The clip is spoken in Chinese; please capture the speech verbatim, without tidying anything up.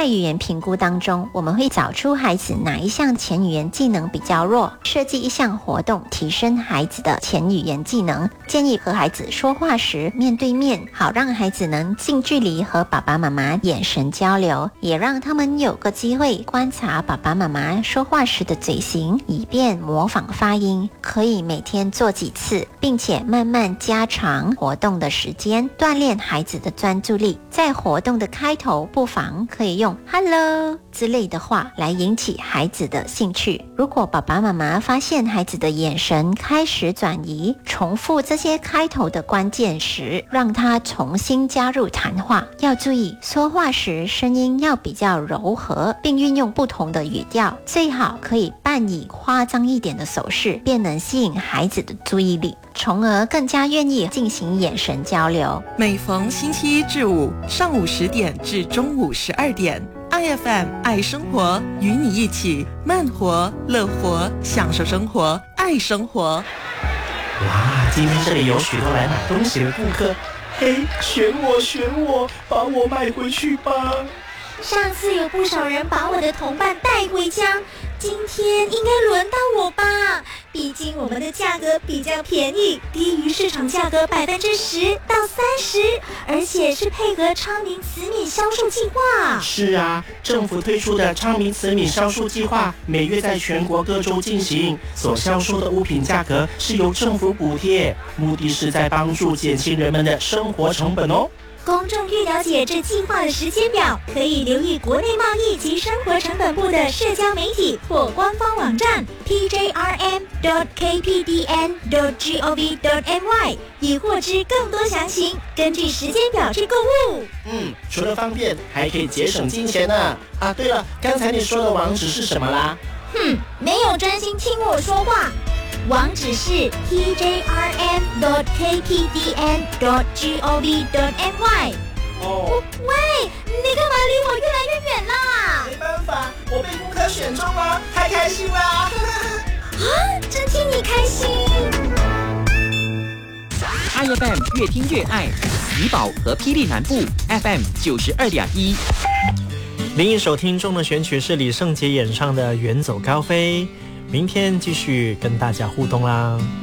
在语言评估当中，我们会找出孩子哪一项前语言技能比较弱，设计一项活动提升孩子的前语言技能。建议和孩子说话时面对面，好让孩子能近距离和爸爸妈妈眼神交流，也让他们有个机会观察爸爸妈妈说话时的嘴型，以便模仿发音。可以每天做几次，并且慢慢加长活动的时间，锻炼孩子的专注力。在活动的开头，不妨可以用 Hello 之类的话来引起孩子的兴趣。如果爸爸妈妈发现孩子的眼神开始转移，重复这些开头的关键时，让他重新加入谈话。要注意说话时声音要比较柔和，并运用不同的语调，最好可以扮以夸张一点的手势，便能吸引孩子的注意力，从而更加愿意进行眼神交流。 每逢星期一至五上午十点至中午十二点，I F M 爱生活，与你一起慢活、乐活，享受生活，爱生活。 哇，今天这里有许多来买东西的顾客，嘿，选我选我，把我买回去吧。 上次有不少人把我的同伴带回家，今天应该轮到我吧？毕竟我们的价格比较便宜，低于市场价格百分之十到三十，而且是配合昌明慈米销售计划。 是啊，政府推出的昌明慈米销售计划，每月在全国各州进行，所销售的物品价格是由政府补贴，目的是在帮助减轻人们的生活成本哦。 公众欲了解这计划的时间表，可以留意国内贸易及生活成本部的社交媒体或官方网站 p j r m dot k p d n dot gov dot m y， 以获知更多详情。根据时间表去购物。 嗯，除了方便，还可以节省金钱呢。啊，对了，刚才你说的网址是什么啦？ 哼，没有专心听我说话。网址是 p j r m dot k p d n dot gov dot m y。 哦， 喂，你干嘛离我越来越远啦？ 没办法，我被顾客选中了，太开心了！啊， 真替你开心。 I F M 越听越爱，怡保和霹雳南部 F M 九十二点一。 另一首听众的选曲是李圣杰演唱的《远走高飞》。明天继续跟大家互动啦。